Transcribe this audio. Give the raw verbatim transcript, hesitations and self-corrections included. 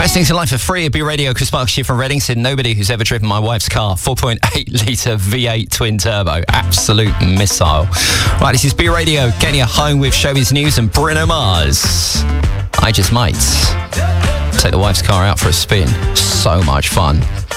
Listening to Life for free at B Radio. Chris Marks here from Reading. Said nobody who's ever driven my wife's car. four point eight litre V eight twin turbo. Absolute missile. Right, this is B Radio. Getting you home with showbiz news and Bruno Mars. I just might take the wife's car out for a spin. So much fun.